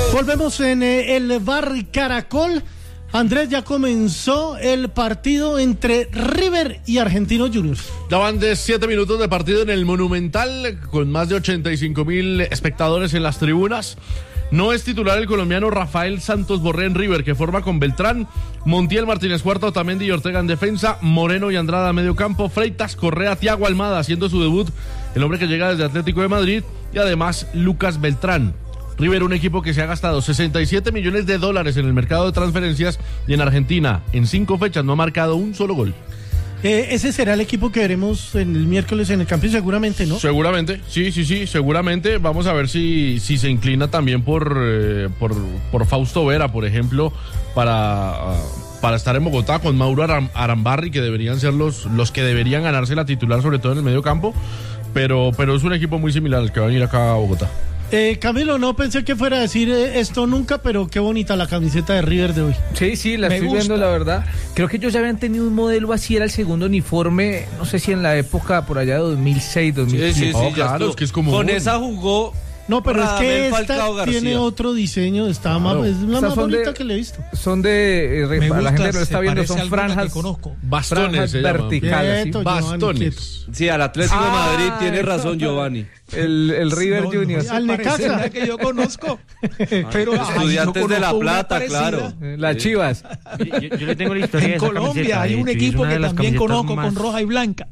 Volvemos en el bar Caracol. Andrés, ya comenzó el partido entre River y Argentinos Juniors. Ya van de 7 minutos de partido en el Monumental, con más de 85,000 espectadores en las tribunas. No es titular el colombiano Rafael Santos Borré en River, que forma con Beltrán, Montiel, Martínez Cuarta, Otamendi y Ortega en defensa, Moreno y Andrada a medio campo, Freitas, Correa, Thiago Almada haciendo su debut, el hombre que llega desde Atlético de Madrid, y además Lucas Beltrán. River, un equipo que se ha gastado $67 millones en el mercado de transferencias, y en Argentina, en 5 fechas, no ha marcado un solo gol. Ese será el equipo que veremos el miércoles en el Campín, seguramente, ¿no? Seguramente, sí, seguramente. Vamos a ver si se inclina también por Fausto Vera, por ejemplo, para estar en Bogotá con Mauro Arambarri, que deberían ser los que deberían ganarse la titular, sobre todo en el medio campo. Pero es un equipo muy similar al que va a venir acá a Bogotá. Camilo, no pensé que fuera a decir esto nunca, pero qué bonita la camiseta de River de hoy. Sí, la estoy viendo, la verdad. Creo que ellos ya habían tenido un modelo así, era el segundo uniforme, no sé si en la época por allá de 2006, 2007. Sí, claro, es que es como... Con esa jugó... No, pero es que esta tiene otro diseño, es la más bonita que le he visto. Son de, la gente lo está viendo, son franjas, bastones verticales. Bastones. Sí, al Atlético de Madrid tiene razón Giovanni. El River Junior. Al Necaxa. Que yo conozco. Pero Estudiantes de La Plata, claro. Las Chivas. Yo le tengo la historia de en esa Colombia camiseta, hay un equipo que también conozco más... con roja y blanca.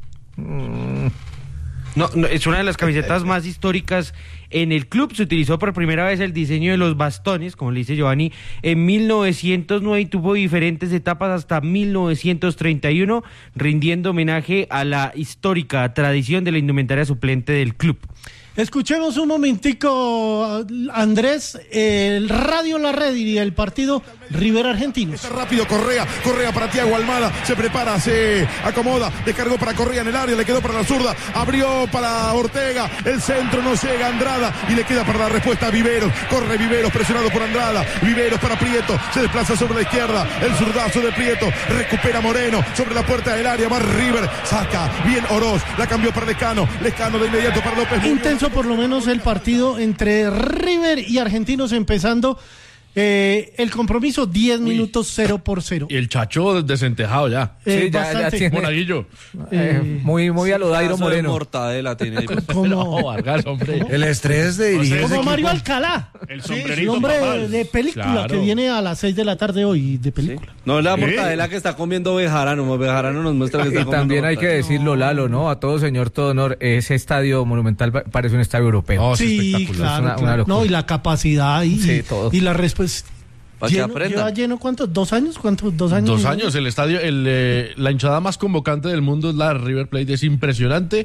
No, es una de las camisetas más históricas en el club. Se utilizó por primera vez el diseño de los bastones, como le dice Giovanni, en 1909 y tuvo diferentes etapas hasta 1931, rindiendo homenaje a la histórica tradición de la indumentaria suplente del club. Escuchemos un momentico, Andrés, el Radio La Red y el partido River Argentinos. Está rápido Correa para Thiago Almada, se prepara, se acomoda, descargó para Correa en el área, le quedó para la zurda, abrió para Ortega, el centro no llega, Andrada, y le queda para la respuesta a Viveros, corre Viveros, presionado por Andrada, Viveros para Prieto, se desplaza sobre la izquierda, el zurdazo de Prieto, recupera Moreno, sobre la puerta del área, va River, saca, bien Oroz, la cambió para Lescano de inmediato para López. Intenso por lo menos el partido entre River y Argentinos, empezando el compromiso 10 minutos 0-0. Y el Chacho desentejado ya. Sí, ya tiene. Monaguillo. Muy a lo Dairo Moreno. Mortadela tiene. Como Vargas, hombre. El estrés de dirigir. Como Mario Alcalá. El sombrerito. Hombre de película, claro, que viene a las 6 de la tarde hoy, de película. Sí. No, la mortadela que está comiendo Bejarano nos muestra que está comiendo. Y también hay que decirlo, Lalo, ¿no? A todo señor, todo honor, ese estadio Monumental parece un estadio europeo. Oh, sí, claro. Una locura. No, y la capacidad todo. Y la respuesta. Para que aprendan. ¿Lleva lleno cuántos? ¿2 años? ¿Cuántos? 2 años. 2 años. El estadio, la hinchada más convocante del mundo es la River Plate. Es impresionante.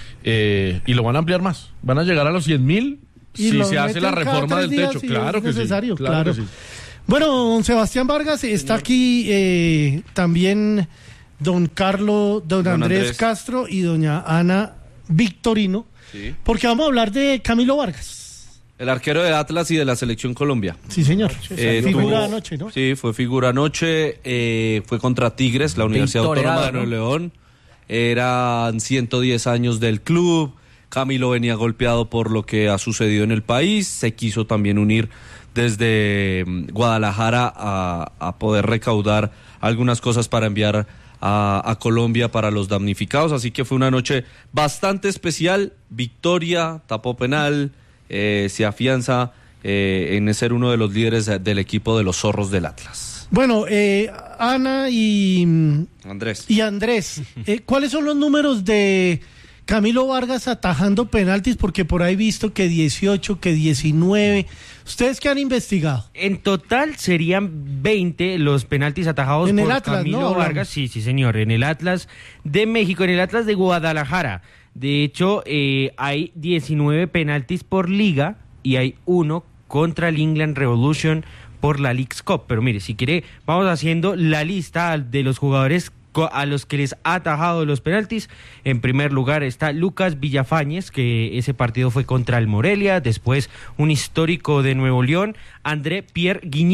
Y lo van a ampliar más. Van a llegar a los 100,000 si se hace la reforma del techo. Claro que sí. Claro que sí. Bueno, don Sebastián Vargas, está aquí también don Andrés Castro y doña Ana Victorino. Sí. Porque vamos a hablar de Camilo Vargas. El arquero de Atlas y de la Selección Colombia. Sí, señor. Figura anoche, ¿no? Sí, fue figura anoche. Fue contra Tigres, la Universidad Autónoma de Nuevo León. Eran 110 años del club. Camilo venía golpeado por lo que ha sucedido en el país. Se quiso también unir desde Guadalajara a poder recaudar algunas cosas para enviar a Colombia para los damnificados. Así que fue una noche bastante especial. Victoria, tapó penal. Se afianza en ser uno de los líderes del equipo de los zorros del Atlas. Bueno, Ana y Andrés, ¿cuáles son los números de Camilo Vargas atajando penaltis? Porque por ahí he visto que 18, que 19. ¿Ustedes qué han investigado? En total serían 20 los penaltis atajados en por el Atlas, Camilo ¿no? Vargas. Sí, señor, en el Atlas de México, en el Atlas de Guadalajara. De hecho, hay 19 penaltis por liga y hay 1 contra el England Revolution por la Leagues Cup. Pero mire, si quiere, vamos haciendo la lista de los jugadores a los que les ha atajado los penaltis. En primer lugar está Lucas Villafañez, que ese partido fue contra el Morelia. Después un histórico de Nuevo León, André Pierre Guignac,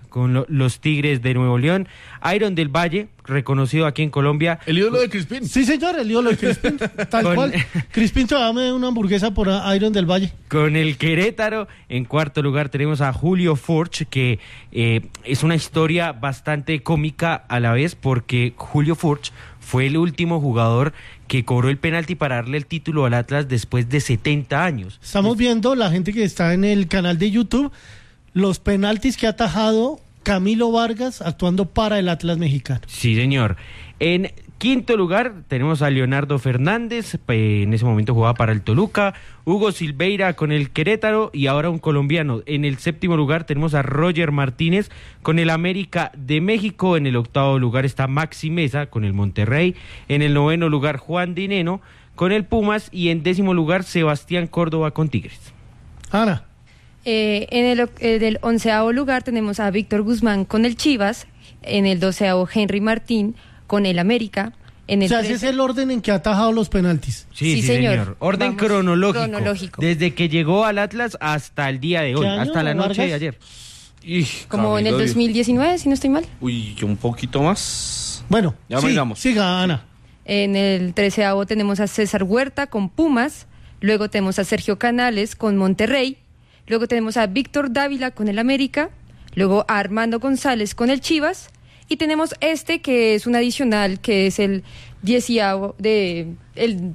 con los Tigres de Nuevo León. Iron del Valle, reconocido aquí en Colombia. El ídolo de Crispín. Sí, señor, el ídolo de Crispín. Tal cual. Crispín, dame una hamburguesa por Iron del Valle. Con el Querétaro, en cuarto lugar tenemos a Julio Furch, que es una historia bastante cómica a la vez, porque Julio Furch fue el último jugador que cobró el penalti para darle el título al Atlas después de 70 años. Estamos viendo, la gente que está en el canal de YouTube, los penaltis que ha atajado Camilo Vargas actuando para el Atlas mexicano. Sí, señor. En quinto lugar tenemos a Leonardo Fernández, en ese momento jugaba para el Toluca, Hugo Silveira con el Querétaro y ahora un colombiano. En el séptimo lugar tenemos a Roger Martínez con el América de México. En el octavo lugar está Maxi Meza con el Monterrey. En el noveno lugar Juan Dineno con el Pumas y en décimo lugar Sebastián Córdoba con Tigres. Ana. En el 11º lugar tenemos a Víctor Guzmán con el Chivas, en el 12º Henry Martín con el América. En el ese es el orden en que ha atajado los penaltis. Sí, señor. Orden cronológico. Desde que llegó al Atlas hasta el día de hoy, hasta la noche de ayer. Como en el 2019, si no estoy mal. Uy, un poquito más. Bueno, ya miramos. Siga, Ana. En el 13º tenemos a César Huerta con Pumas, luego tenemos a Sergio Canales con Monterrey, luego tenemos a Víctor Dávila con el América, luego a Armando González con el Chivas, y tenemos que es un adicional, que es el 10º el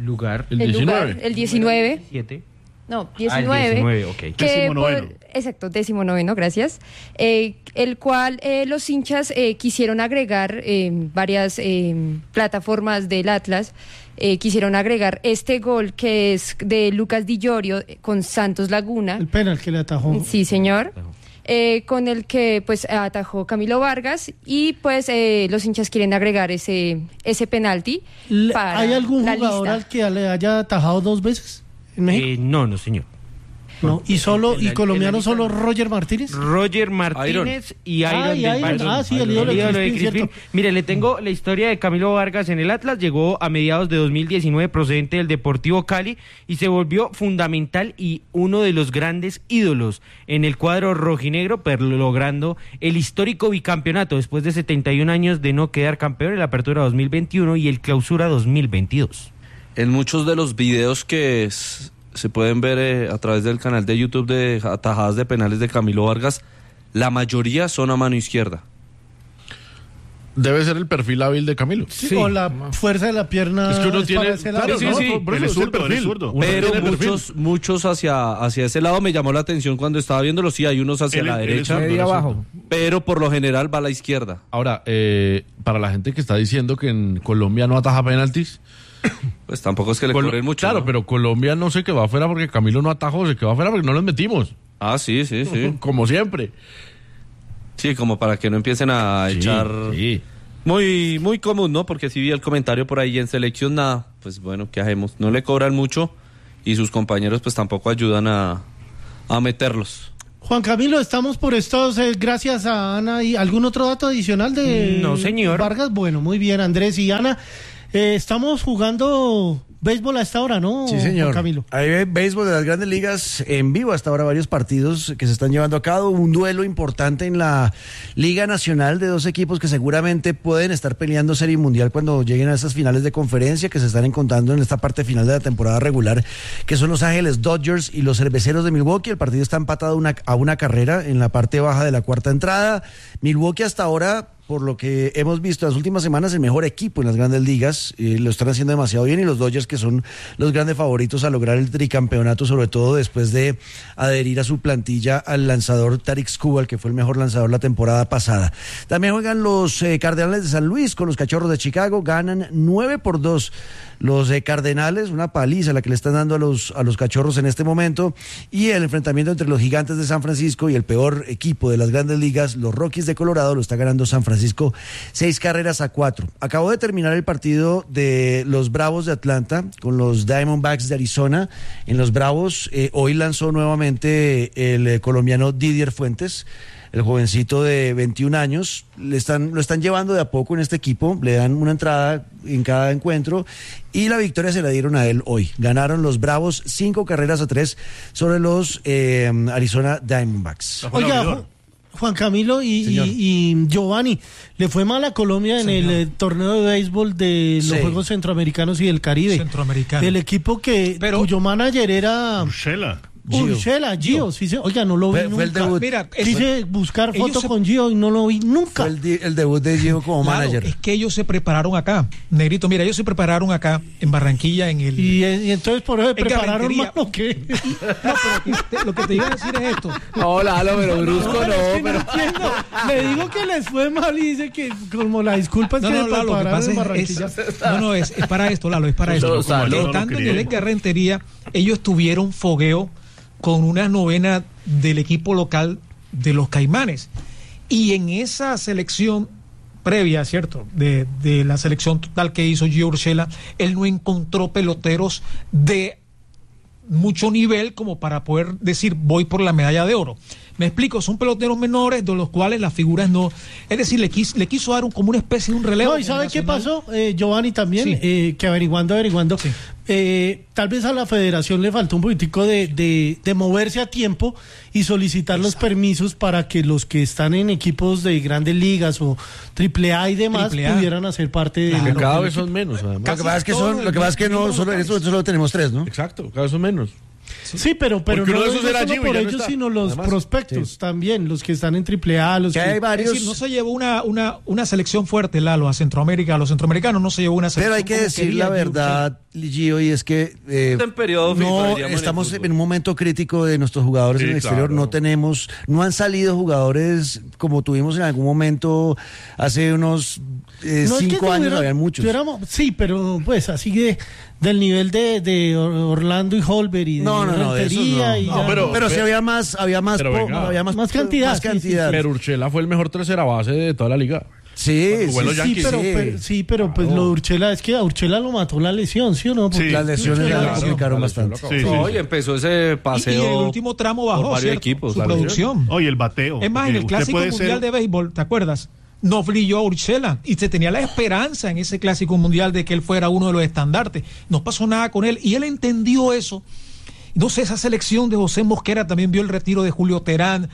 19. El 19. 7. No, 19. Ok. 19. Exacto, 19, gracias. El cual los hinchas quisieron agregar varias plataformas del Atlas. Quisieron agregar este gol que es de Lucas Di Llorio con Santos Laguna. El penal que le atajó. Sí, señor. Con el que pues atajó Camilo Vargas y pues los hinchas quieren agregar ese penalti. ¿Hay algún jugador al que le haya atajado 2 veces en México? No, señor. No, y colombiano solo Roger Martínez. Roger Martínez y Iron del Valle. Sí, el ídolo de Crispín. Mire, le tengo la historia de Camilo Vargas en el Atlas. Llegó a mediados de 2019 procedente del Deportivo Cali y se volvió fundamental y uno de los grandes ídolos en el cuadro rojinegro, pero logrando el histórico bicampeonato después de 71 años de no quedar campeón en la Apertura 2021 y el Clausura 2022. En muchos de los videos que se pueden ver a través del canal de YouTube de atajadas de penales de Camilo Vargas, la mayoría son a mano izquierda. Debe ser el perfil hábil de Camilo. Sí. O la fuerza de la pierna. Es que uno tiene... Claro, sí, por eso es el perfil. Pero muchos hacia ese lado. Me llamó la atención cuando estaba viéndolo. Sí, hay unos hacia la derecha. Medio abajo. Pero por lo general va a la izquierda. Ahora, para la gente que está diciendo que en Colombia no ataja penaltis... Pues tampoco es que le cobren mucho. Claro, ¿no? Pero Colombia no se quedó afuera porque Camilo no atajó, se quedó afuera porque no los metimos. Ah, sí. Como siempre. Sí, como para que no empiecen a echar... Sí. Muy, muy común, ¿no? Porque si vi el comentario por ahí en selección, nada, pues bueno, ¿qué hacemos? No le cobran mucho y sus compañeros pues tampoco ayudan a meterlos. Juan Camilo, estamos por estos, gracias a Ana. ¿Y algún otro dato adicional de no, señor. Vargas? Bueno, muy bien, Andrés y Ana. Estamos jugando béisbol a esta hora, ¿no? Sí, señor. Juan Camilo. Hay béisbol de las grandes ligas en vivo hasta ahora, varios partidos que se están llevando a cabo. Un duelo importante en la Liga Nacional de 2 equipos que seguramente pueden estar peleando Serie Mundial cuando lleguen a esas finales de conferencia que se están encontrando en esta parte final de la temporada regular, que son Los Ángeles Dodgers y los Cerveceros de Milwaukee. El partido está empatado a una carrera en la parte baja de la cuarta entrada. Milwaukee hasta ahora, por lo que hemos visto las últimas semanas, el mejor equipo en las grandes ligas, lo están haciendo demasiado bien, y los Dodgers, que son los grandes favoritos a lograr el tricampeonato, sobre todo después de adherir a su plantilla al lanzador Tarik Skubal, que fue el mejor lanzador la temporada pasada. También juegan los Cardenales de San Luis con los Cachorros de Chicago, ganan 9-2 los Cardenales, una paliza la que le están dando a los Cachorros en este momento, y el enfrentamiento entre los Gigantes de San Francisco y el peor equipo de las grandes ligas, los Rockies de Colorado, lo está ganando San Francisco 6-4. Acabó de terminar el partido de los Bravos de Atlanta con los Diamondbacks de Arizona. En los Bravos hoy lanzó nuevamente el colombiano Didier Fuentes, el jovencito de 21 años. Lo están llevando de a poco en este equipo, le dan una entrada en cada encuentro y la victoria se la dieron a él hoy. Ganaron los Bravos 5-3 sobre los Arizona Diamondbacks. Oiga, Juan Camilo y Giovanni, le fue mal a Colombia en el torneo de béisbol de los Juegos Centroamericanos y del Caribe. El equipo cuyo manager era Gio, sí, oiga, no lo vi nunca. Fue el debut. Mira, quise buscar fotos con Gio y no lo vi nunca. Fue el debut de Gio como manager. Es que ellos se prepararon acá, Negrito, mira, ellos se prepararon acá en Barranquilla en el... Y entonces por eso se prepararon más o qué. No, pero lo que te iba a decir es esto. Hola, pero brusco no entiendo. Le digo que les fue mal y dice que como la disculpa es que se prepararon en Barranquilla. Es para esto, Lalo, es para esto. Estando en el Edgar Rentería, ellos tuvieron fogueo con una novena del equipo local de los Caimanes. Y en esa selección previa, ¿cierto?, de la selección total que hizo Gio Urshela, él no encontró peloteros de mucho nivel como para poder decir voy por la medalla de oro. Me explico, son peloteros menores de los cuales las figuras no... Es decir, le quiso dar como una especie de un relevo. No, ¿y sabe qué pasó, Giovanni, también? Sí. Que averiguando. Sí. Tal vez a la federación le faltó un poquitico de moverse a tiempo y solicitar los permisos para que los que están en equipos de grandes ligas o AAA y demás pudieran hacer parte de... Que cada vez son menos, además. Lo que pasa es que no solo tenemos 3, ¿no? Exacto, cada vez son menos. Sí, pero no solo por ellos, sino los prospectos también, los que están en AAA, los que hay varios. Es decir, no se llevó una selección fuerte, Lalo, a Centroamérica, a los centroamericanos no se llevó una selección. Pero hay que decir la verdad, Gio, y es que estamos en un momento crítico de nuestros jugadores en el exterior. No han salido jugadores como tuvimos en algún momento hace unos 5 años, habían muchos. Sí, pero pues así del nivel de Orlando y Holber y de Rentería pero sí había más cantidad. Pero Urshela fue el mejor tercera base de toda la liga. Pero pues lo de Urshela es que a Urshela lo mató la lesión, ¿sí o no? Porque las lesiones le complicaron bastante. Y empezó ese paseo. Y el último tramo bajó, equipos, su producción. Oye, el bateo. Es más, en el Clásico Mundial de Béisbol, ¿te acuerdas? No brilló Urshela y se tenía la esperanza en ese Clásico Mundial de que él fuera uno de los estandartes. No pasó nada con él y él entendió eso. No sé, esa selección de José Mosquera también vio el retiro de Julio Terán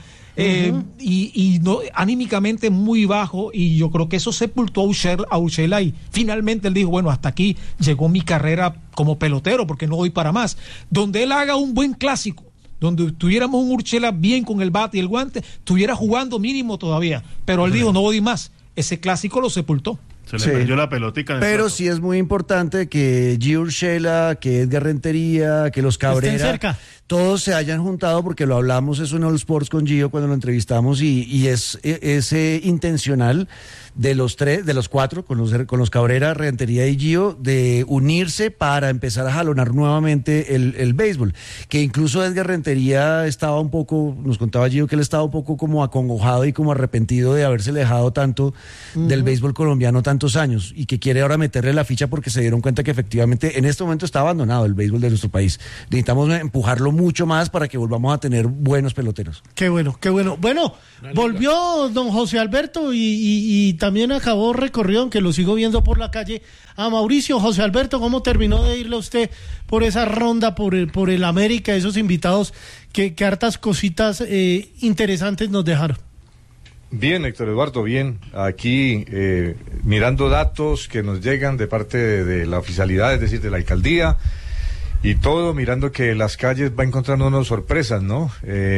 y no, anímicamente muy bajo, y yo creo que eso sepultó a Urshela y finalmente él dijo, bueno, hasta aquí llegó mi carrera como pelotero porque no doy para más. Donde él haga un buen clásico, donde tuviéramos un Urshela bien con el bate y el guante, estuviera jugando mínimo todavía, pero él dijo, no doy más. Ese clásico lo sepultó. Se le perdió la pelotica. Pero sí es muy importante que Gio Urshela, que Edgar Rentería, que los Cabrera, todos se hayan juntado, porque lo hablamos eso en All Sports con Gio cuando lo entrevistamos, y es intencional de los 4, con los Cabrera, Rentería y Gio, de unirse para empezar a jalonar nuevamente el béisbol. Que incluso Edgar Rentería estaba un poco, nos contaba Gio que él estaba un poco como acongojado y como arrepentido de haberse alejado tanto del béisbol colombiano tantos años, y que quiere ahora meterle la ficha porque se dieron cuenta que efectivamente en este momento está abandonado el béisbol de nuestro país. Necesitamos empujarlo mucho más para que volvamos a tener buenos peloteros. Qué bueno. Bueno, volvió don José Alberto y también acabó recorrido, aunque lo sigo viendo por la calle, a Mauricio. José Alberto, ¿cómo terminó de irle a usted por esa ronda, por el América, esos invitados que hartas cositas interesantes nos dejaron? Bien, Héctor Eduardo, bien. Aquí mirando datos que nos llegan de parte de la oficialidad, es decir, de la alcaldía, y todo, mirando que las calles va encontrando unas sorpresas, ¿no?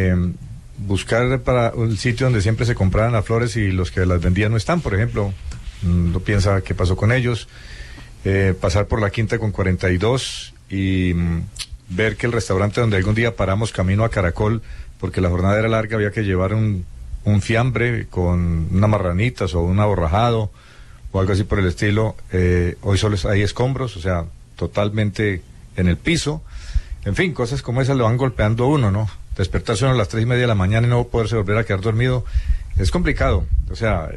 Buscar para un sitio donde siempre se compraban las flores y los que las vendían no están, por ejemplo. No piensa qué pasó con ellos. Pasar por la Quinta con 42 y ver que el restaurante donde algún día paramos camino a Caracol, porque la jornada era larga, había que llevar un fiambre con unas marranitas o un aborrajado o algo así por el estilo. Hoy solo hay escombros, o sea, totalmente en el piso. En fin, cosas como esas le van golpeando a uno, ¿no? Despertarse a las 3:30 de la mañana y no poderse volver a quedar dormido es complicado. O sea,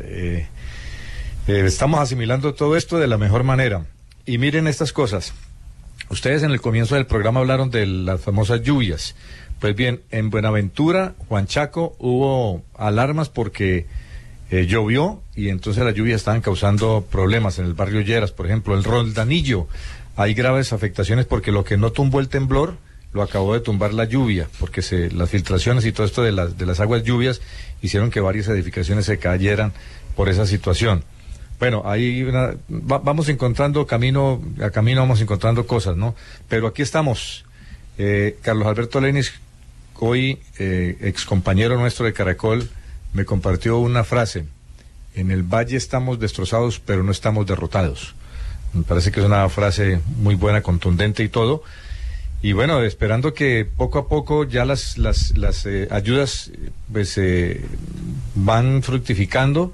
estamos asimilando todo esto de la mejor manera. Y miren estas cosas. Ustedes en el comienzo del programa hablaron de las famosas lluvias. Pues bien, en Buenaventura, Juan Chaco, hubo alarmas porque llovió y entonces las lluvias estaban causando problemas en el barrio Lleras, por ejemplo, el Roldanillo. Hay graves afectaciones porque lo que no tumbó el temblor lo acabó de tumbar la lluvia, porque las filtraciones y todo esto de las aguas lluvias hicieron que varias edificaciones se cayeran por esa situación. Bueno, ahí vamos encontrando camino vamos encontrando cosas, ¿no? Pero aquí estamos. Carlos Alberto Lenis, hoy ex compañero nuestro de Caracol, me compartió una frase: en el Valle estamos destrozados, pero no estamos derrotados. Me parece que es una frase muy buena, contundente y todo. Y bueno, esperando que poco a poco ya las ayudas pues van fructificando.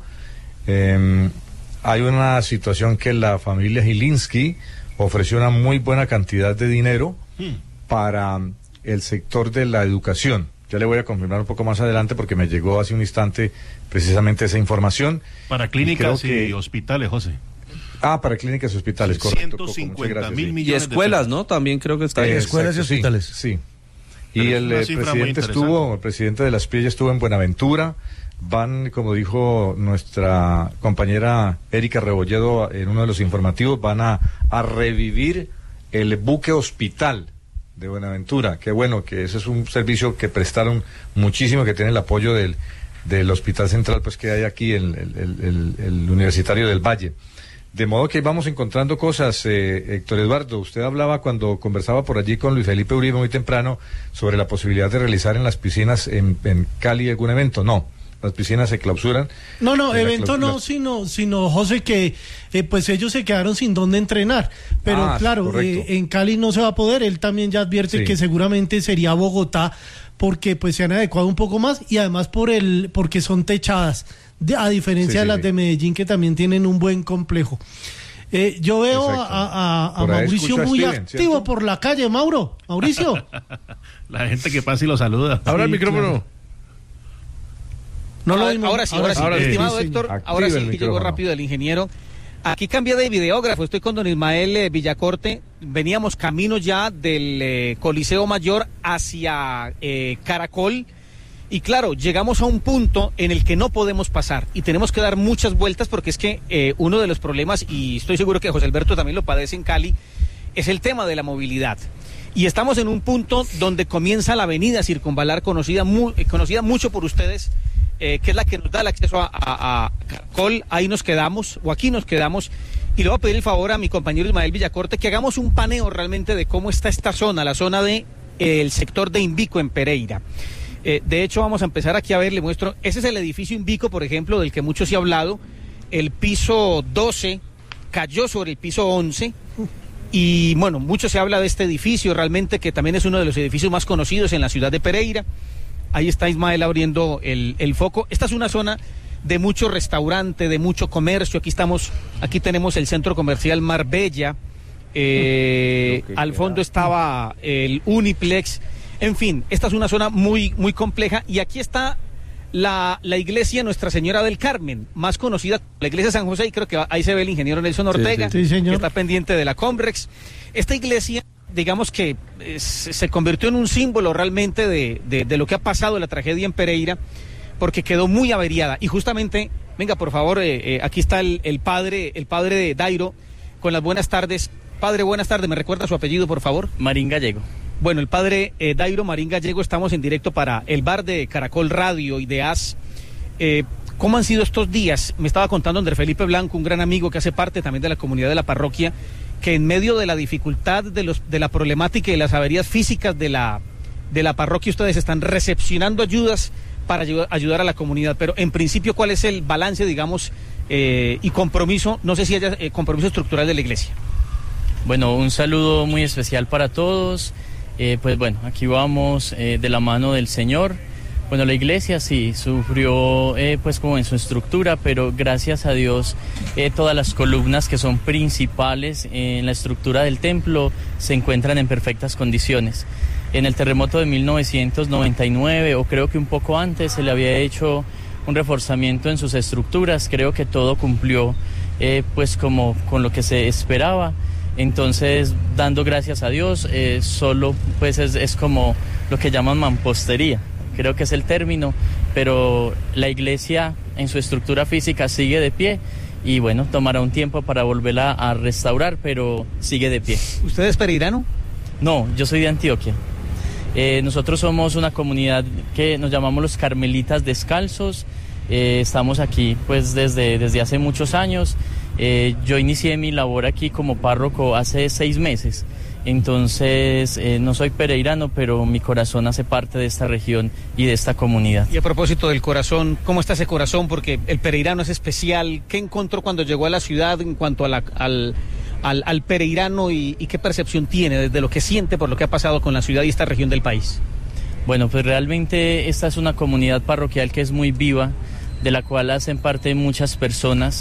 Hay una situación que la familia Gilinski ofreció una muy buena cantidad de dinero para el sector de la educación. Ya le voy a confirmar un poco más adelante porque me llegó hace un instante precisamente esa información. Para clínicas y hospitales, José. Para clínicas y hospitales, correcto. 150.000 millones y escuelas, ¿no? También creo que está ahí. Escuelas y hospitales. Sí. Y el presidente de la SPIE estuvo en Buenaventura. Van, como dijo nuestra compañera Erika Rebolledo en uno de los informativos, van a revivir el buque hospital de Buenaventura. Qué bueno, que ese es un servicio que prestaron muchísimo, que tiene el apoyo del Hospital Central, pues que hay aquí, el Universitario del Valle. De modo que vamos encontrando cosas. Héctor Eduardo, usted hablaba cuando conversaba por allí con Luis Felipe Uribe muy temprano sobre la posibilidad de realizar en las piscinas en Cali algún evento. No, las piscinas se clausuran. No, evento no, sino José, que pues ellos se quedaron sin dónde entrenar. Pero claro, en Cali no se va a poder. Él también ya advierte que seguramente sería Bogotá, porque pues se han adecuado un poco más y además porque son techadas. A diferencia de las de Medellín, que también tienen un buen complejo. Yo veo a Mauricio muy activo, ¿cierto? Por la calle. Mauricio. La gente que pasa y lo saluda. Ahora el micrófono. Claro. Ahora sí. Estimado Héctor, ahora sí que llegó rápido el ingeniero. Aquí cambié de videógrafo, estoy con don Ismael Villacorte. Veníamos camino ya del Coliseo Mayor hacia Caracol. Y claro, llegamos a un punto en el que no podemos pasar y tenemos que dar muchas vueltas porque es que uno de los problemas, y estoy seguro que José Alberto también lo padece en Cali, es el tema de la movilidad. Y estamos en un punto donde comienza la avenida Circunvalar, conocida mucho por ustedes, que es la que nos da el acceso a Caracol. Ahí nos quedamos, o aquí nos quedamos, y le voy a pedir el favor a mi compañero Ismael Villacorte que hagamos un paneo realmente de cómo está esta zona, la zona de el sector de Invico en Pereira. De hecho, vamos a empezar aquí a ver, le muestro, ese es el edificio Invico, por ejemplo, del que mucho se ha hablado. El piso 12 cayó sobre el piso 11 y bueno, mucho se habla de este edificio, realmente que también es uno de los edificios más conocidos en la ciudad de Pereira. Ahí está Ismael abriendo el foco. Esta es una zona de mucho restaurante, de mucho comercio. Aquí tenemos el centro comercial Marbella, al fondo estaba el Uniplex. En fin, esta es una zona muy, muy compleja y aquí está la iglesia Nuestra Señora del Carmen, más conocida como la iglesia San José, y creo que ahí se ve el ingeniero Nelson Ortega, sí, señor, que está pendiente de la Comrex. Esta iglesia, digamos que se convirtió en un símbolo realmente de lo que ha pasado, la tragedia en Pereira, porque quedó muy averiada. Y justamente, venga por favor, aquí está el padre de Dairo, con las buenas tardes. Padre, buenas tardes, ¿me recuerda su apellido, por favor? Marín Gallego. Bueno, el padre Dairo Marín Gallego, estamos en directo para el bar de Caracol Radio y de AS. ¿Cómo han sido estos días? Me estaba contando Andrés Felipe Blanco, un gran amigo que hace parte también de la comunidad de la parroquia, que en medio de la dificultad de la problemática y las averías físicas de la parroquia, ustedes están recepcionando ayudas para ayudar a la comunidad. Pero en principio, ¿cuál es el balance, digamos, y compromiso, no sé si haya compromiso estructural de la iglesia? Bueno, un saludo muy especial para todos. Pues bueno, aquí vamos de la mano del Señor. Bueno, la iglesia sí sufrió pues como en su estructura, pero gracias a Dios todas las columnas que son principales en la estructura del templo se encuentran en perfectas condiciones. En el terremoto de 1999, o creo que un poco antes, se le había hecho un reforzamiento en sus estructuras. Creo que todo cumplió pues como con lo que se esperaba. Entonces, dando gracias a Dios, solo pues es como lo que llaman mampostería, creo que es el término, pero la iglesia en su estructura física sigue de pie y bueno, tomará un tiempo para volverla a restaurar, pero sigue de pie. ¿Usted es pereirano? No, yo soy de Antioquia. Nosotros somos una comunidad que nos llamamos los Carmelitas Descalzos. Estamos aquí pues desde hace muchos años. Yo inicié mi labor aquí como párroco hace 6 meses. Entonces, no soy pereirano, pero mi corazón hace parte de esta región y de esta comunidad. Y a propósito del corazón, ¿cómo está ese corazón? Porque el pereirano es especial. ¿Qué encontró cuando llegó a la ciudad en cuanto a al pereirano y qué percepción tiene desde lo que siente por lo que ha pasado con la ciudad y esta región del país? Bueno, pues realmente esta es una comunidad parroquial que es muy viva, de la cual hacen parte muchas personas,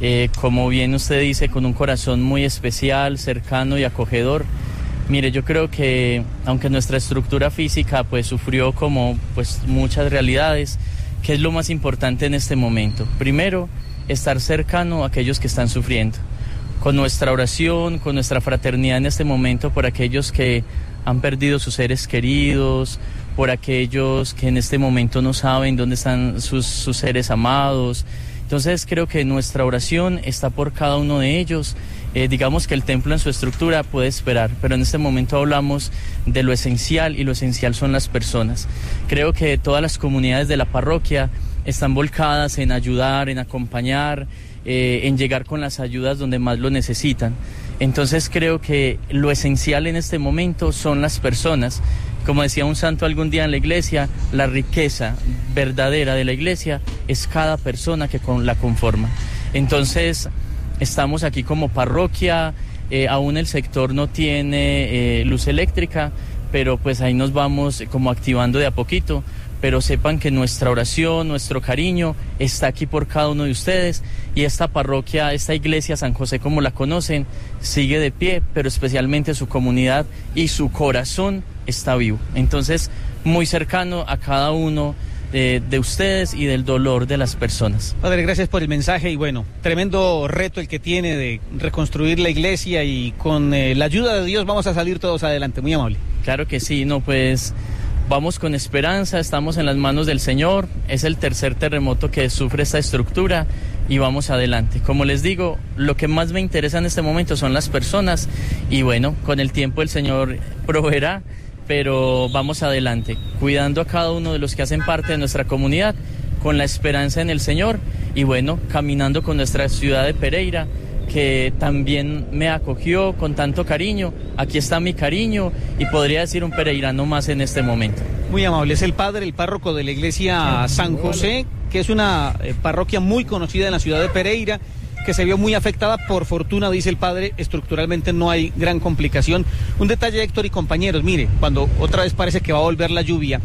como bien usted dice, con un corazón muy especial, cercano y acogedor. Mire, yo creo que aunque nuestra estructura física pues sufrió como pues muchas realidades, ¿qué es lo más importante en este momento? Primero, estar cercano a aquellos que están sufriendo, con nuestra oración, con nuestra fraternidad en este momento por aquellos que han perdido sus seres queridos, por aquellos que en este momento no saben dónde están sus seres amados. Entonces creo que nuestra oración está por cada uno de ellos. Digamos que el templo en su estructura puede esperar, pero en este momento hablamos de lo esencial, y lo esencial son las personas. Creo que todas las comunidades de la parroquia están volcadas en ayudar, en acompañar, en llegar con las ayudas donde más lo necesitan. Entonces creo que lo esencial en este momento son las personas. Como decía un santo algún día en la iglesia, la riqueza verdadera de la iglesia es cada persona que la conforma. Entonces, estamos aquí como parroquia, aún el sector no tiene luz eléctrica, pero pues ahí nos vamos como activando de a poquito. Pero sepan que nuestra oración, nuestro cariño está aquí por cada uno de ustedes, y esta parroquia, esta iglesia San José como la conocen, sigue de pie, pero especialmente su comunidad y su corazón está vivo. Entonces, muy cercano a cada uno de ustedes y del dolor de las personas. Padre, gracias por el mensaje y bueno, tremendo reto el que tiene de reconstruir la iglesia, y con la ayuda de Dios vamos a salir todos adelante. Muy amable. Claro que sí, no, pues vamos con esperanza, estamos en las manos del Señor, es el tercer terremoto que sufre esta estructura y vamos adelante. Como les digo, lo que más me interesa en este momento son las personas y bueno, con el tiempo el Señor proveerá, pero vamos adelante, cuidando a cada uno de los que hacen parte de nuestra comunidad, con la esperanza en el Señor y bueno, caminando con nuestra ciudad de Pereira, que también me acogió con tanto cariño. Aquí está mi cariño y podría decir un pereirano más en este momento. Muy amable, es el padre, el párroco de la iglesia San José, que es una parroquia muy conocida en la ciudad de Pereira, que se vio muy afectada. Por fortuna, dice el padre, estructuralmente no hay gran complicación. Un detalle, Héctor y compañeros, mire, cuando otra vez parece que va a volver la lluvia,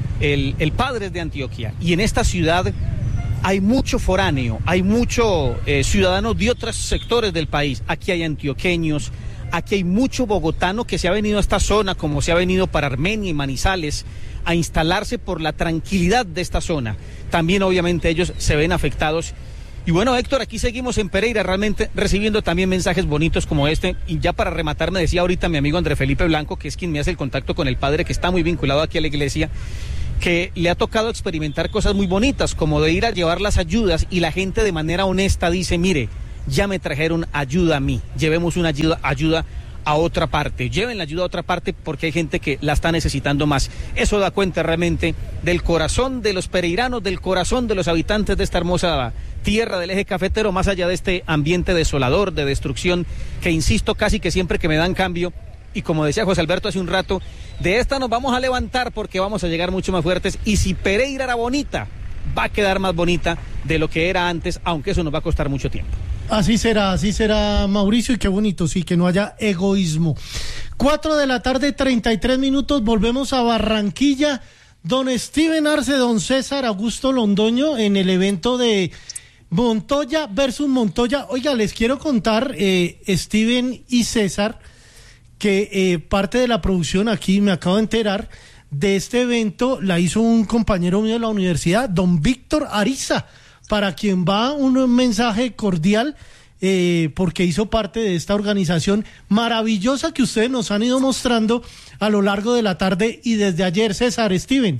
el padre es de Antioquia y en esta ciudad hay mucho foráneo, hay mucho ciudadanos de otros sectores del país. Aquí hay antioqueños, aquí hay mucho bogotano que se ha venido a esta zona, como se ha venido para Armenia y Manizales, a instalarse por la tranquilidad de esta zona. También obviamente ellos se ven afectados. Y bueno, Héctor, aquí seguimos en Pereira realmente recibiendo también mensajes bonitos como este. Y ya para rematar, me decía ahorita mi amigo André Felipe Blanco, que es quien me hace el contacto con el padre, que está muy vinculado aquí a la iglesia, que le ha tocado experimentar cosas muy bonitas, como de ir a llevar las ayudas y la gente de manera honesta dice, mire, ya me trajeron ayuda a mí, llevemos una ayuda a otra parte, lleven la ayuda a otra parte porque hay gente que la está necesitando más. Eso da cuenta realmente del corazón de los pereiranos, del corazón de los habitantes de esta hermosa tierra del eje cafetero, más allá de este ambiente desolador, de destrucción, que insisto, casi que siempre que me dan cambio, y como decía José Alberto hace un rato, de esta nos vamos a levantar porque vamos a llegar mucho más fuertes, y si Pereira era bonita, va a quedar más bonita de lo que era antes, aunque eso nos va a costar mucho tiempo. Así será, Mauricio, y qué bonito, sí, que no haya egoísmo. 4:33 p.m, volvemos a Barranquilla. Don Steven Arce, don César Augusto Londoño, en el evento de Montoya versus Montoya. Oiga, les quiero contar, Steven y César, que parte de la producción aquí, me acabo de enterar, de este evento la hizo un compañero mío de la universidad, don Víctor Ariza, para quien va un mensaje cordial, porque hizo parte de esta organización maravillosa que ustedes nos han ido mostrando a lo largo de la tarde y desde ayer. César, Steven.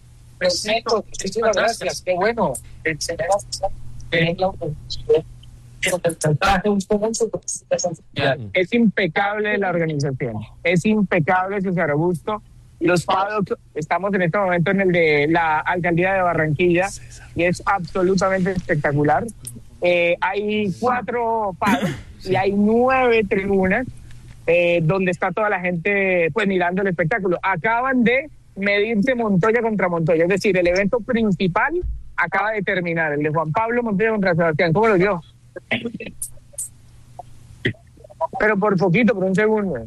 Perfecto, muchísimas gracias, qué bueno. Es impecable la organización, es impecable César Augusto. Los paddocks, estamos en este momento en el de la alcaldía de Barranquilla y es absolutamente espectacular. Hay 4 paddocks y hay 9 tribunas donde está toda la gente pues mirando el espectáculo. Acaban de medirse Montoya contra Montoya, es decir, el evento principal acaba de terminar, el de Juan Pablo Montoya contra Sebastián. ¿Cómo lo vio? Pero por poquito, por un segundo.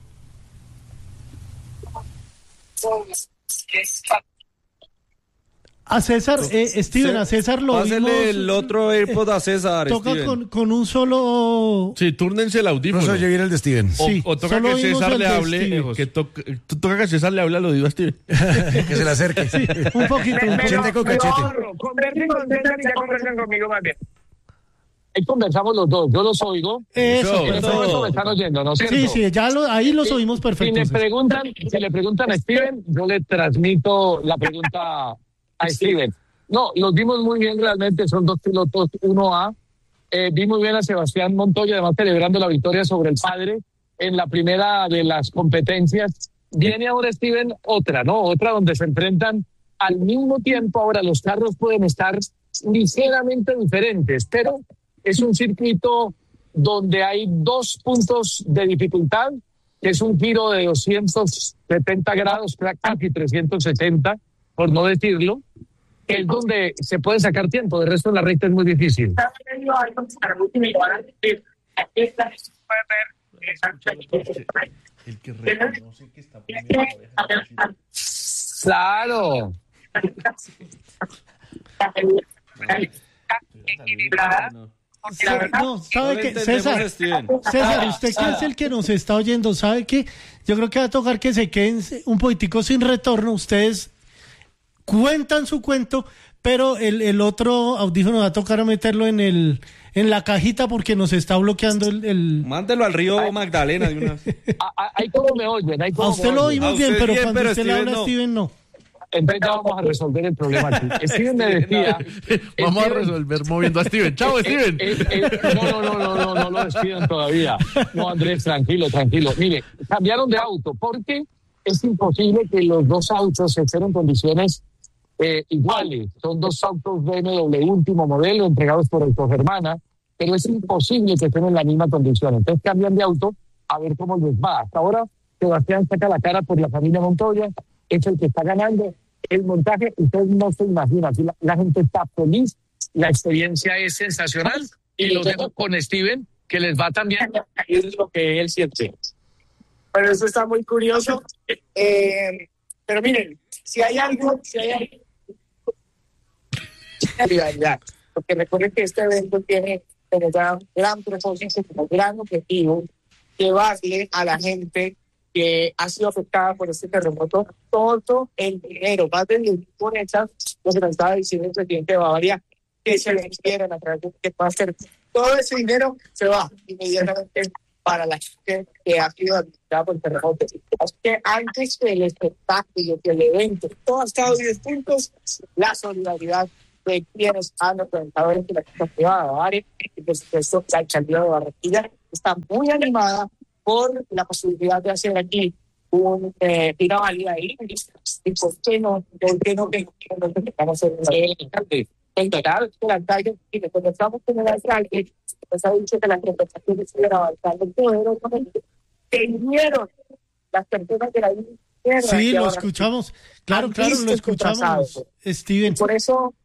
A César, Steven, a César lo vimos. el otro AirPod a César. Toca con un solo. Sí, túrnense el audífono. No se oye bien el de Steven. O toca que César le hable. Toca que César le hable al oído a Steven. Que se le acerque. Sí, un poquito. Cachete con cachete. Conversen con César y ya conversen conmigo más bien. Ahí conversamos los dos, yo los oigo. Eso. Me están oyendo, ¿no es cierto? Sí, ya ahí los oímos perfecto. Si le preguntan a Steven, yo le transmito la pregunta a Steven. No, los vimos muy bien realmente, son 2 pilotos 1A. Vi muy bien a Sebastián Montoya, además celebrando la victoria sobre el padre en la primera de las competencias. Viene ahora Steven otra donde se enfrentan al mismo tiempo. Ahora los carros pueden estar ligeramente diferentes, pero es un circuito donde hay 2 puntos de dificultad, que es un giro de 270 grados, casi 360, por no decirlo, que es donde se puede sacar tiempo. De resto, en la recta es muy difícil. Claro. No, ¿sabe qué? César, usted que es el que nos está oyendo, ¿sabe qué? Yo creo que va a tocar que se queden un poquitico sin retorno. Ustedes cuentan su cuento, pero el otro audífono va a tocar meterlo en la cajita porque nos está bloqueando el... Mándelo al río Magdalena de una... Ahí como me oyen, ahí como a usted lo oímos bien, pero cuando usted le habla a no. Steven, no. Entonces ya vamos a resolver el problema aquí. Steven me decía... Vamos a resolver moviendo a Steven. ¡Chao, Steven! No lo despidan todavía. No, Andrés, tranquilo. Mire, cambiaron de auto porque es imposible que los 2 autos estén en condiciones iguales. Son 2 autos BMW último modelo entregados por Autogermana, pero es imposible que estén en la misma condición. Entonces cambian de auto a ver cómo les va. Hasta ahora Sebastián saca la cara por la familia Montoya, es el que está ganando. El montaje, ustedes no se imaginan, la gente está feliz, la experiencia es sensacional y lo dejo con Steven, que les va también, y es lo que él siente. Pero eso está muy curioso. Pero miren, si hay algo porque recuerden que este evento tiene como gran propósito, como gran objetivo, llevarle a la gente que ha sido afectada por este terremoto todo el dinero, más de 10 boletas, lo que nos estaba diciendo el presidente de Bavaria, que se le quieren a través de que va a hacer. Todo ese dinero se va inmediatamente para la gente que ha sido afectada por el terremoto. Así que antes que el espectáculo, que el evento, todo ha estado 10 puntos, la solidaridad de quienes han enfrentado en la gente privada de Bavaria, y por supuesto la alcaldía de Barranquilla está muy animada por la posibilidad de hacer aquí una válida ahí. ¿Y por qué no vamos a hacer el alcalde? En total, el alcalde, y cuando estamos con el alcalde, pues ha dicho que las representaciones siguen avanzando poderosamente, que vinieron las personas de la isla. Sí, lo escuchamos. Claro, lo escuchamos, Steven. Y por eso,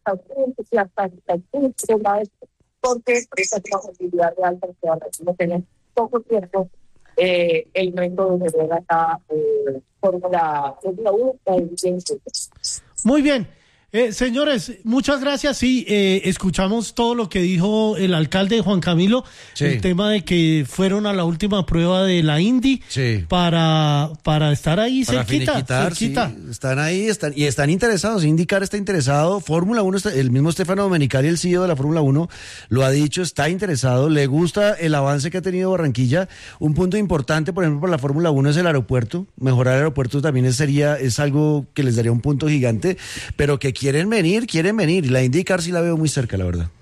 porque esa es la posibilidad real para que ahora no tenemos poco tiempo. El método de ver la Fórmula 1. Muy bien. Señores, muchas gracias. Sí, escuchamos todo lo que dijo el alcalde Juan Camilo, sí. El tema de que fueron a la última prueba de la Indy, sí. para estar ahí para cerquita. Sí, están ahí, están interesados. IndyCar está interesado, Fórmula 1, el mismo Stefano Domenicali, el CEO de la Fórmula 1, lo ha dicho, está interesado, le gusta el avance que ha tenido Barranquilla. Un punto importante, por ejemplo, para la Fórmula 1 es el aeropuerto. Mejorar el aeropuerto también es algo que les daría un punto gigante, pero que quieren venir, y la IndyCar sí la veo muy cerca, la verdad.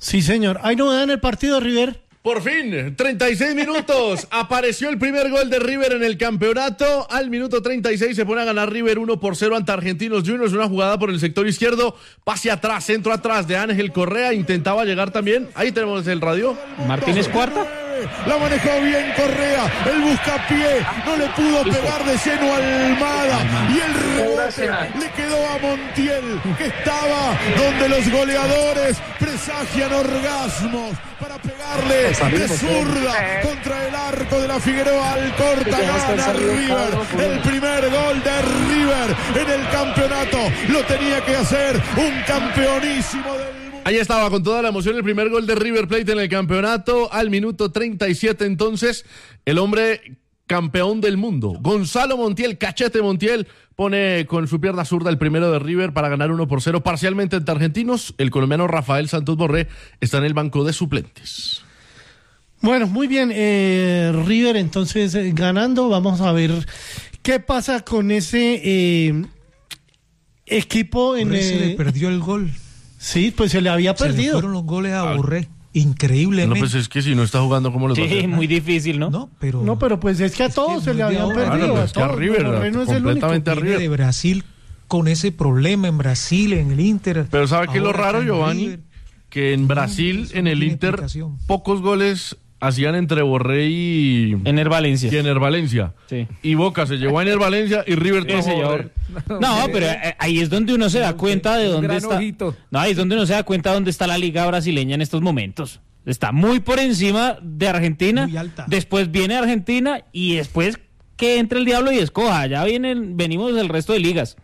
Sí, señor. ¿Hay novedad en el partido, River? Por fin, 36 minutos, apareció el primer gol de River en el campeonato. Al minuto 36 se pone a ganar River 1-0 ante Argentinos Juniors. Una jugada por el sector izquierdo, pase atrás, centro atrás de Ángel Correa. Intentaba llegar también. Ahí tenemos el radio. Martínez Cuarta. La manejó bien Correa, el buscapié, no le pudo pegar de lleno a Almada y el rebote le quedó a Montiel, que estaba donde los goleadores presagian orgasmos para pegarle de zurda contra el arco de la Figueroa. Alcorta gana River, el primer gol de River en el campeonato, lo tenía que hacer un campeonísimo del... Ahí estaba con toda la emoción el primer gol de River Plate en el campeonato. Al minuto 37 entonces, el hombre campeón del mundo, Gonzalo Montiel, Cachete Montiel, pone con su pierna zurda el primero de River para ganar 1-0 parcialmente ante Argentinos. El colombiano Rafael Santos Borré está en el banco de suplentes. Bueno, muy bien, River entonces ganando. Vamos a ver qué pasa con ese equipo. Se le perdió el gol. Sí, pues se le había perdido. Se le fueron los goles a Borré. Increíblemente. No, pues es que si no está jugando, ¿cómo lo va a hacer? Sí, muy difícil, ¿no? No, pero pues es que a todos se le habían perdido. No, es que a River, no es el único. completamente a River. De Brasil, con ese problema en Brasil, en el Inter. Pero ¿sabe qué es lo raro, Giovanni? Que en Brasil, en el Inter, pocos goles hacían entre Borré y Ener Valencia. Sí. Y Boca se llevó a Ener Valencia y River No, pero ahí es donde uno se da cuenta de dónde está. No, ahí es donde uno se da cuenta de dónde está la liga brasileña en estos momentos. Está muy por encima de Argentina. Después viene Argentina y después que entre el diablo y escoja. Ya venimos del resto de ligas.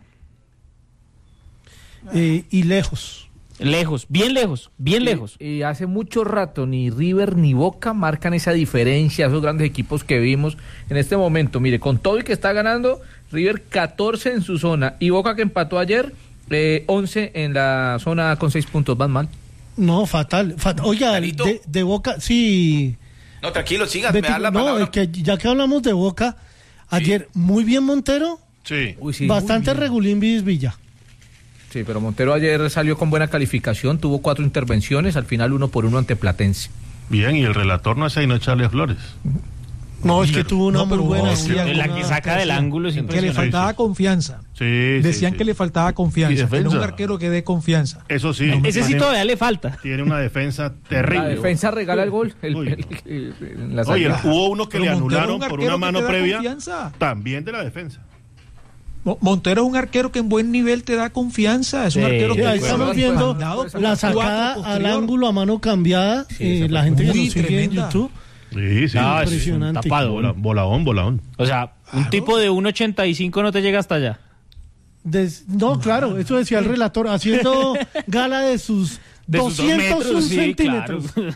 Y lejos. Bien lejos. Y hace mucho rato ni River ni Boca marcan esa diferencia, esos grandes equipos que vimos en este momento. Mire, con todo y que está ganando, River 14 en su zona y Boca, que empató ayer, 11 en la zona con 6 puntos. Van mal. No, fatal. Oiga, de Boca, sí. No, tranquilo, sigan, me dan la palabra. Es que ya que hablamos de Boca, ayer muy bien Montero. Sí. Bastante regulín Villa. Sí, pero Montero ayer salió con buena calificación, tuvo 4 intervenciones, al final 1-1 ante Platense. Bien, y el relator no es ahí, no echarle flores. No, es que tuvo una muy buena. La que saca del ángulo es impresionante. Que le faltaba confianza. Decían que le faltaba confianza. Pero un arquero que dé confianza. Eso sí. Ese sí todavía le falta. Tiene una defensa terrible. La defensa regala el gol. Oye, hubo uno que le anularon por una mano previa. Confianza. También de la defensa. Montero es un arquero que en buen nivel te da confianza. Es un arquero que estamos viendo la sacada al ángulo a mano cambiada. La gente que nos sigue en YouTube. Sí, impresionante. Tapado. Voladón. O sea, un tipo de 1.85 no te llega hasta allá. No, claro, eso decía el relator, haciendo gala de sus 201 centímetros. Claro.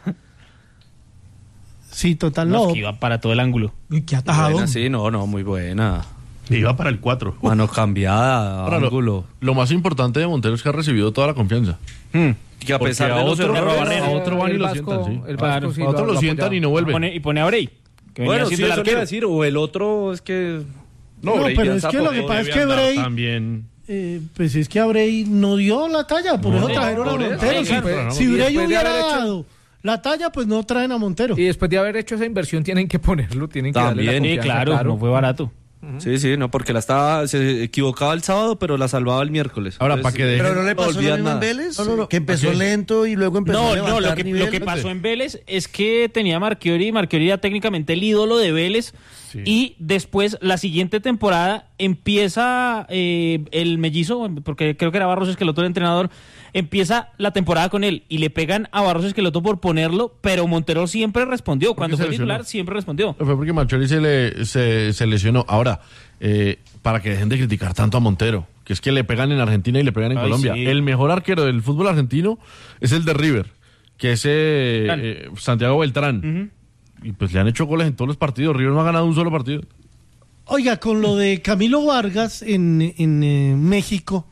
Sí, total, no. Que iba para todo el ángulo. ¿Qué atajado? Sí, no, muy buena. Iba para el 4. Mano cambiada, ángulo. Lo más importante de Montero es que ha recibido toda la confianza. Que a pesar de los errores, a otro van y lo sientan, sí. A otro lo sientan y no vuelven. Y pone a Bray. Bueno, sí, eso quiere decir, o el otro es que... No, pero es que lo que pasa es que Bray... También... pues es que a Bray no dio la talla, por eso trajeron a Montero. Si Bray hubiera dado la talla, pues no traen a Montero. Y después de haber hecho esa inversión tienen que ponerlo, tienen que darle la confianza. Claro, no fue barato. Sí, no, porque se equivocaba el sábado, pero la salvaba el miércoles. Ahora, para que ¿Pero no le pasó lo mismo en Vélez? Que empezó lento y luego empezó a levantar nivel. Lo que pasó en Vélez es que tenía Marchiori era técnicamente el ídolo de Vélez, y después, la siguiente temporada, empieza el mellizo, porque creo que era Barros Esqueloto el entrenador, empieza la temporada con él y le pegan a Barros Esqueloto por ponerlo, pero Montero siempre respondió. Cuando fue titular, siempre respondió. Fue porque Marchiori se lesionó. Ahora, para que dejen de criticar tanto a Montero, que es que le pegan en Argentina y le pegan en Colombia. Sí. El mejor arquero del fútbol argentino es el de River, que es Santiago Beltrán. Y pues le han hecho goles en todos los partidos. River no ha ganado un solo partido. Oiga, con lo de Camilo Vargas en México,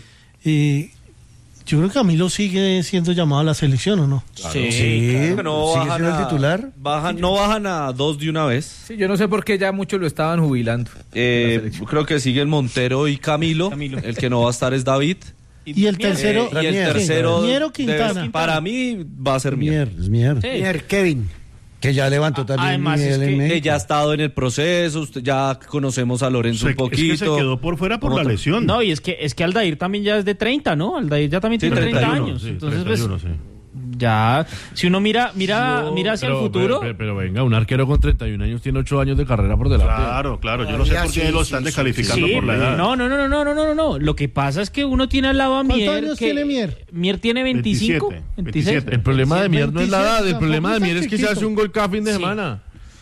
yo creo que Camilo sigue siendo llamado a la selección, ¿o no? Claro. Sí, claro. No ¿sigue siendo el titular? No bajan a 2 de una vez. Sí, yo no sé por qué ya muchos lo estaban jubilando. Creo que siguen Montero y Camilo. El que no va a estar es David. Y el tercero, Mier Quintana. Para mí va a ser Mier. Mier, Kevin. Que ya levantó también. Además, que ya ha estado en el proceso, ya conocemos a Lorenzo un poquito. Es que se quedó por fuera por la lesión. No, y es que Aldair también ya es de 30, ¿no? Aldair ya también tiene 30 años. Sí, entonces, 31, pues, ya, si uno mira hacia el futuro. Pero venga, un arquero con 31 años tiene 8 años de carrera por delante. Claro, yo no sé por qué lo están descalificando por la edad. No. Lo que pasa es que uno tiene al lado a Mier. ¿Cuántos años tiene Mier? Mier tiene 25, 26. El problema de Mier no es la edad, el problema de Mier es que se hace un gol cada fin de semana.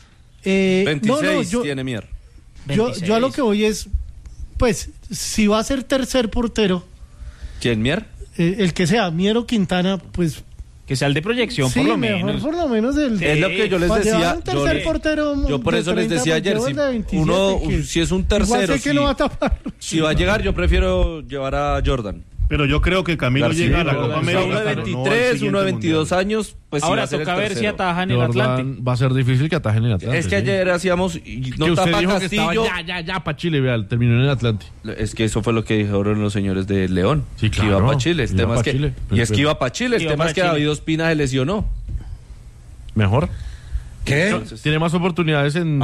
26 tiene Mier. Yo a lo que voy es, pues, si va a ser tercer portero. ¿Quién, Mier? El que sea, Mier o Quintana, pues... Que sea el de proyección, sí, por lo menos. Por lo menos es lo que yo les decía. Yo por eso les decía ayer, si es un tercero, que no va a tapar. Si va a llegar, yo prefiero llevar a Jordan. Pero yo creo que Camilo llega a la Copa América. Uno de 23, uno de 22 años. Pues ahora toca ver si ataja en el Atlante. Va a ser difícil que ataje en el Atlante. Es que ayer hacíamos. No tapa Castillo. Ya para Chile, vea, terminó en el Atlante. Es que eso fue lo que dijeron los señores de León. Sí, claro. Que iba para Chile. Y es que iba para Chile. El tema es que David Ospina se lesionó. ¿Mejor? ¿Qué? Tiene más oportunidades en...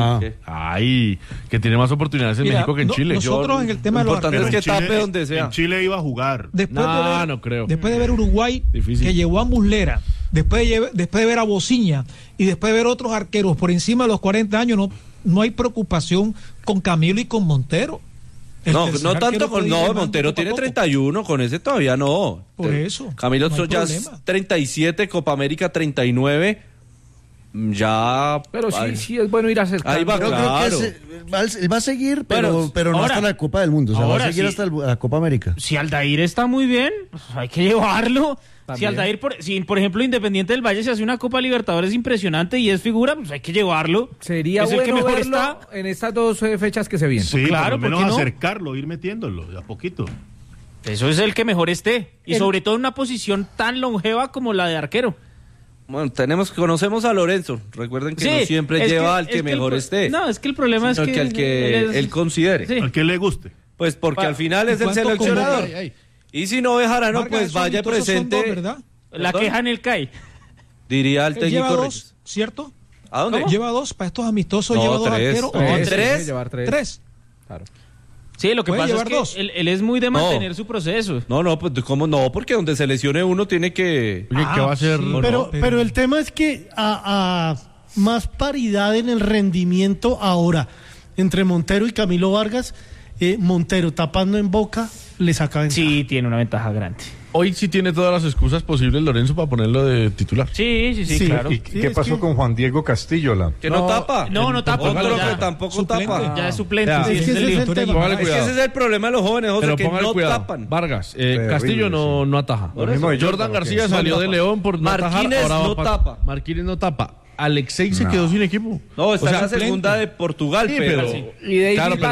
que tiene más oportunidades en México que en Chile. Nosotros en el tema de los importante es que tape donde sea. En Chile iba a jugar. No creo. Después de ver Uruguay, que llevó a Muslera, después de ver a Bociña y después de ver otros arqueros por encima de los 40 años, no hay preocupación con Camilo y con Montero. No tanto con... No, Montero tiene 31, con ese todavía no. Por eso. Camilo ya es 37, Copa América 39... Ya, pero sí es bueno ir a acercar. Ahí va, claro. Él va a seguir, pero no hasta la Copa del Mundo. O sea, va a seguir hasta la Copa América. Si Aldair está muy bien, pues hay que llevarlo. También. Si Aldair, por ejemplo, Independiente del Valle se hace una Copa Libertadores impresionante y es figura, pues hay que llevarlo. Sería bueno que mejor está en estas dos fechas que se vienen. Sí, claro, por lo menos acercarlo, ir metiéndolo de a poquito. Eso es el que mejor esté. Y sobre todo en una posición tan longeva como la de arquero. Bueno, conocemos a Lorenzo. Recuerden que no siempre lleva al que mejor esté. No, es que el problema es que al que él considere. Sí. Al que le guste. Pues porque al final es el seleccionador. Y si no Bejarano, pues vaya presente. Dos, ¿verdad? La queja en el CAI. Diría el técnico. Lleva dos, ¿cierto? ¿A dónde? Lleva dos para estos amistosos. Lleva dos arqueros. ¿Tres? Claro. Sí, lo que pasa es que él es muy de mantener su proceso. Pues ¿cómo no? Porque donde se lesione uno tiene que... Oye, ¿qué va a hacer? Sí, pero el tema es que a más paridad en el rendimiento ahora entre Montero y Camilo Vargas, Montero tapando en Boca le saca ventaja. Sí, tiene una ventaja grande. Hoy sí tiene todas las excusas posibles Lorenzo para ponerlo de titular. Sí, claro. ¿Y qué pasó con Juan Diego Castillo? Que no tapa. No tapa. Otro que tampoco tapa. Ya es suplente. Es que ese es el problema de los jóvenes, José, que no tapan. Vargas, Castillo no ataja. Jordan García salió de León por no atajar. Marquínez no tapa. Marquínez no tapa. Alexei se quedó sin equipo. No, está en la segunda de Portugal, pero... Y David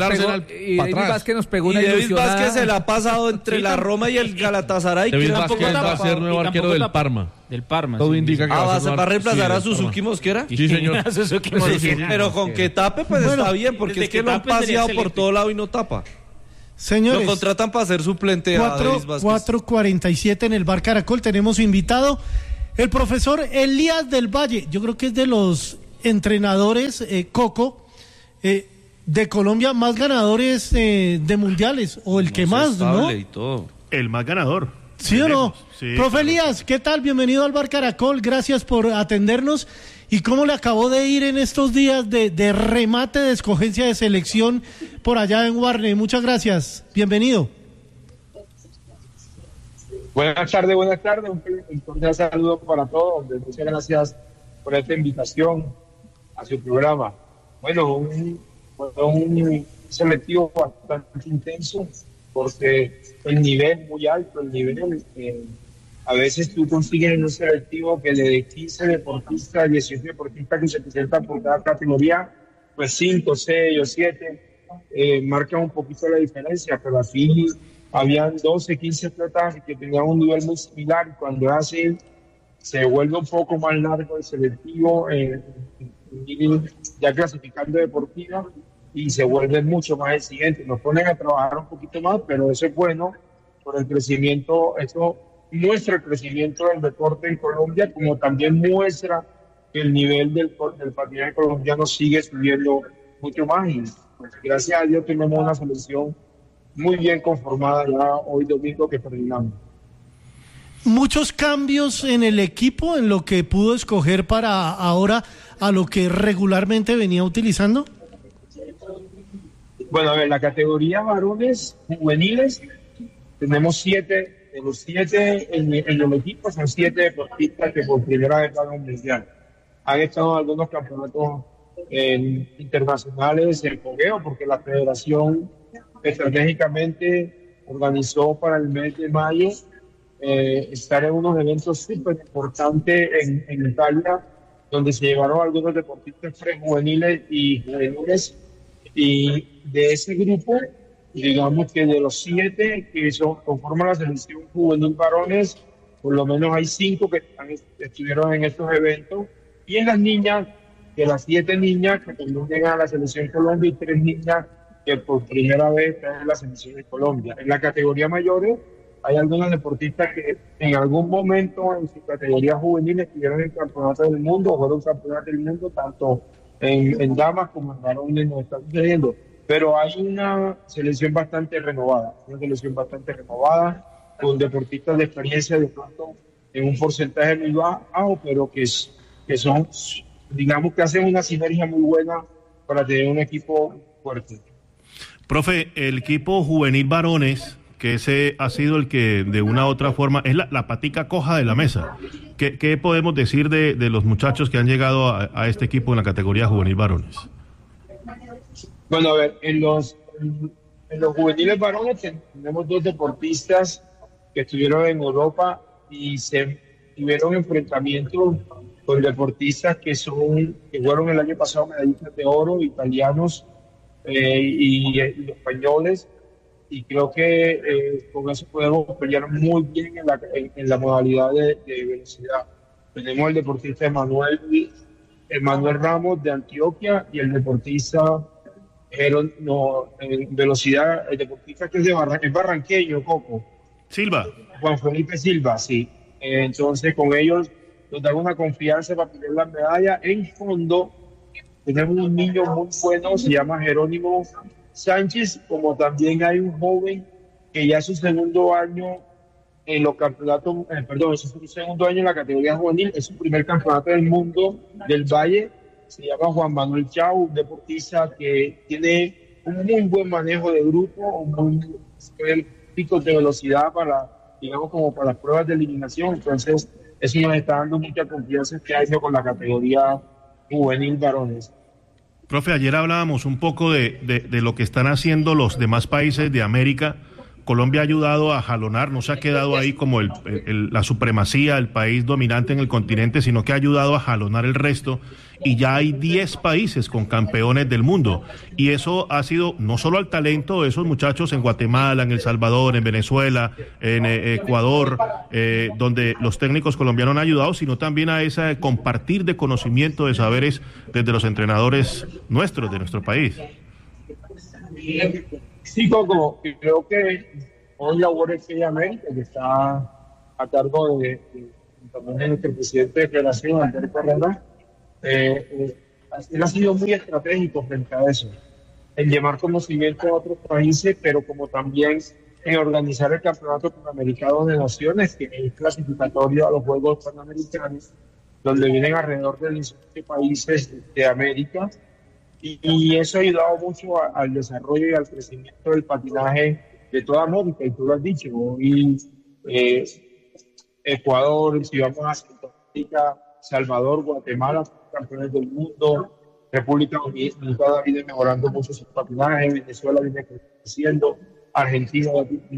Vázquez nos pegó una ilusionada. Y David Vázquez se la ha pasado entre la Roma y el Galatasaray. David Vázquez va a ser nuevo arquero del Parma. Del Parma. Todo indica que va a reemplazar a Suzuki Mosquera. Sí, señor. Pero con que tape, pues está bien, porque es que lo han paseado por todo lado y no tapa. Señores, lo contratan para ser suplente a David Vázquez. 4:47 en el Bar Caracol. Tenemos invitado el profesor Elías del Valle. Yo creo que es de los entrenadores, Coco, de Colombia más ganadores de mundiales, o el que más, ¿no? Y todo. El más ganador. ¿Sí o no? Sí, profe Elías, ¿qué tal? Bienvenido al Bar Caracol, gracias por atendernos. ¿Y cómo le acabó de ir en estos días de remate de escogencia de selección por allá en Warner? Muchas gracias, bienvenido. Buenas tardes. Un cordial saludo para todos. Muchas gracias por esta invitación a su programa. Bueno, un selectivo bastante intenso, porque el nivel muy alto, a veces tú consigues en un selectivo que de 15 deportistas, 18 deportistas que se presentan por cada categoría, pues 5, 6 o 7 marcan un poquito la diferencia, pero así habían 12, 15 atletas que tenían un nivel muy similar, y cuando así se vuelve un poco más largo el selectivo, ya clasificando deportiva, y se vuelve mucho más exigente. Nos ponen a trabajar un poquito más, pero eso es bueno, por el crecimiento, eso muestra el crecimiento del deporte en Colombia, como también muestra que el nivel del patinaje colombiano sigue subiendo mucho más y pues, gracias a Dios tenemos una selección muy bien conformada ya hoy domingo que terminamos. Muchos cambios en el equipo, en lo que pudo escoger para ahora a lo que regularmente venía utilizando. Bueno, a ver, la categoría varones juveniles, tenemos 7, de los 7 en el equipo son 7 deportistas que por primera vez van a un mundial. Han estado en algunos campeonatos internacionales en fogueo, porque la federación estratégicamente organizó para el mes de mayo estar en unos eventos súper importantes en Italia, donde se llevaron algunos deportistas prejuveniles y juveniles, y de ese grupo, digamos que de los 7 que conforman la selección juvenil varones, por lo menos hay 5 que estuvieron en estos eventos, y en las niñas, de las 7 niñas que también llegan a la selección Colombia, y 3 niñas que por primera vez están en la selección de Colombia. En la categoría mayores hay algunos deportistas que en algún momento en su categoría juvenil estuvieron en campeonato del mundo, o fueron campeonatos del mundo, tanto en damas como en varones, nos están sucediendo. Pero hay una selección bastante renovada, con deportistas de experiencia de pronto en un porcentaje muy bajo, pero que son, digamos que hacen una sinergia muy buena para tener un equipo fuerte. Profe, el equipo juvenil varones, que ese ha sido el que de una u otra forma es la patica coja de la mesa. ¿Qué podemos decir de los muchachos que han llegado a este equipo en la categoría juvenil varones? Bueno, a ver, en los juveniles varones tenemos 2 deportistas que estuvieron en Europa y se tuvieron enfrentamientos con deportistas que fueron el año pasado medallistas de oro, italianos y españoles, y creo que con eso podemos pelear muy bien en la modalidad de velocidad. Tenemos el deportista Emanuel Ramos de Antioquia y el deportista en velocidad, el deportista que es barranqueño, Coco. Silva. Juan Felipe Silva, sí. Entonces con ellos nos dan una confianza para pelear la medalla. En fondo tenemos un niño muy bueno, se llama Jerónimo Sánchez, como también hay un joven que ya es su segundo año en los campeonatos, es su segundo año en la categoría juvenil, es su primer campeonato del mundo del Valle, se llama Juan Manuel Chau, un deportista que tiene un muy buen manejo de grupo, un muy buen pico de velocidad digamos como para las pruebas de eliminación, entonces eso nos está dando mucha confianza este año con la categoría juvenil varones. Profe, ayer hablábamos un poco de lo que están haciendo los demás países de América. Colombia ha ayudado a jalonar, no se ha quedado ahí como la supremacía, el país dominante en el continente, sino que ha ayudado a jalonar el resto, y ya hay 10 países con campeones del mundo, y eso ha sido no solo al talento de esos muchachos en Guatemala, en El Salvador, en Venezuela, en Ecuador, donde los técnicos colombianos han ayudado, sino también a ese compartir de conocimiento, de saberes desde los entrenadores nuestros, de nuestro país. Sí, Coco, creo que hoy la URF América, que está a cargo también de nuestro presidente de federación, Andrés Correa, él ha sido muy estratégico frente a eso, en llevar conocimiento a otros países, pero como también en organizar el Campeonato Panamericano de Naciones, que es clasificatorio a los Juegos Panamericanos, donde vienen alrededor de 17 países de América. Y eso ha ayudado mucho al desarrollo y al crecimiento del patinaje de toda América, y tú lo has dicho, hoy Ecuador, si vamos a Centroamérica, Salvador, Guatemala, campeones del mundo, República Dominicana viene mejorando mucho su patinaje, Venezuela viene creciendo, Argentina